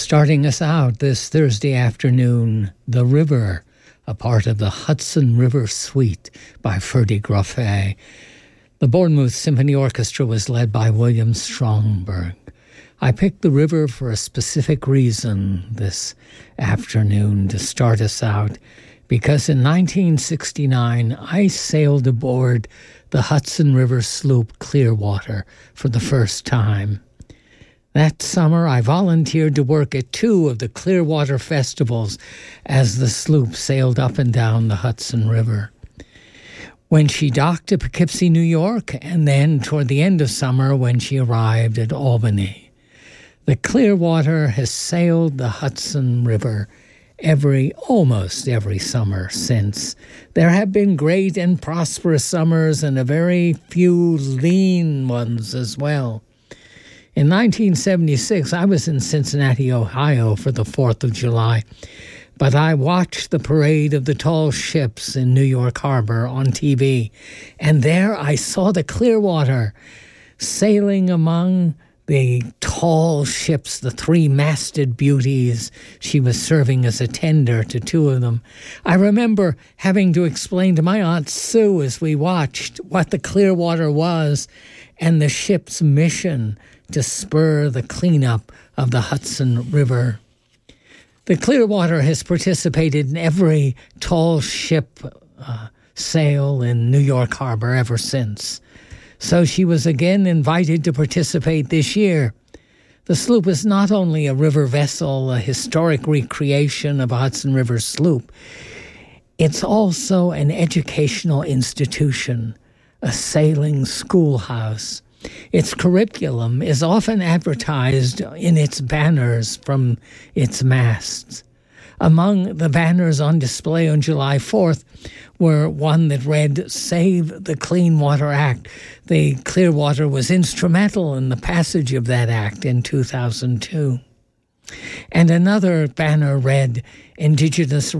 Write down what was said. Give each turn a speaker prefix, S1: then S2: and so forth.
S1: Starting us out this Thursday afternoon, The River, a part of the Hudson River Suite by Ferdy Grofé. The Bournemouth Symphony Orchestra was led by William Stromberg. I picked The River for a specific reason this afternoon to start us out, because in 1969 I sailed aboard the Hudson River sloop Clearwater for the first time. That summer, I volunteered to work at 2 of the Clearwater festivals as the sloop sailed up and down the Hudson River. When she docked at Poughkeepsie, New York, and then toward the end of summer when she arrived at Albany. The Clearwater has sailed the Hudson River almost every summer since. There have been great and prosperous summers and a very few lean ones as well. In 1976, I was in Cincinnati, Ohio for the 4th of July, but I watched the parade of the tall ships in New York Harbor on TV, and there I saw the Clearwater sailing among the tall ships, the 3-masted beauties. She was serving as a tender to 2 of them. I remember having to explain to my Aunt Sue as we watched what the Clearwater was and the ship's mission to spur the cleanup of the Hudson River. The Clearwater has participated in every tall ship sail in New York Harbor ever since. So she was again invited to participate this year. The sloop is not only a river vessel, a historic recreation of a Hudson River sloop, it's also an educational institution, a sailing schoolhouse. Its curriculum is often advertised in its banners from its masts. Among the banners on display on July 4th were one that read, "Save the Clean Water Act." The Clearwater was instrumental in the passage of that act in 2002. And another banner read, "Indigenous